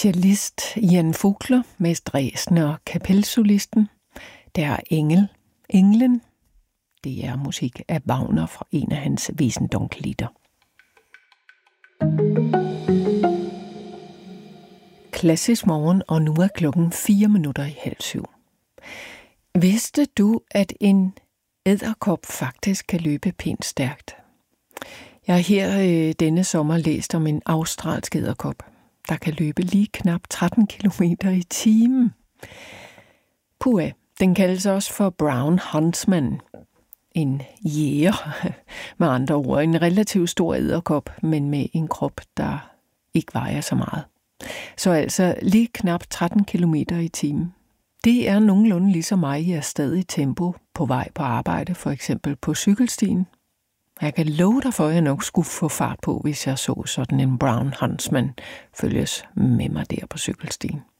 Cellist Ian Fugler, mest ræsende og kapelsolisten. Der er Englen. Det er musik af Wagner fra en af hans Wesendonck-lieder. Klassisk morgen, og nu er klokken 6:04. Vidste du, at en edderkop faktisk kan løbe pænt stærkt? Jeg har her denne sommer læst om en australsk edderkop, der kan løbe lige knap 13 km i timen. Puha, den kaldes også for Brown Huntsman. En jæger, med andre ord. En relativt stor edderkop, men med en krop, der ikke vejer så meget. Så altså lige knap 13 km i timen. Det er nogenlunde ligesom mig i stadig tempo på vej på arbejde, for eksempel på cykelstien. Jeg kan love dig for, at jeg nok skulle få fart på, hvis jeg så sådan en Brown Huntsman følges med mig der på cykelstien.